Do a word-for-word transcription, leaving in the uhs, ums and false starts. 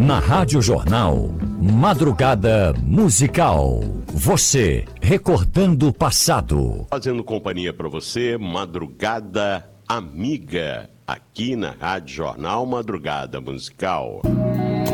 Na Rádio Jornal, Madrugada Musical. Você recordando o passado. Fazendo companhia para você, Madrugada Amiga, aqui na Rádio Jornal Madrugada Musical.